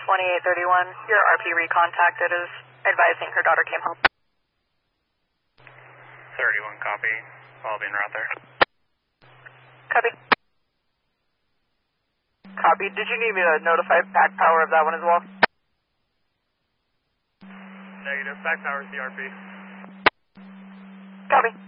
2831, your RP recontacted is advising her daughter came home. 31 copy. I'll be en route there. Copy. Copy. Did you need me to notify back power of that one as well? Negative. Back power CRP. Copy.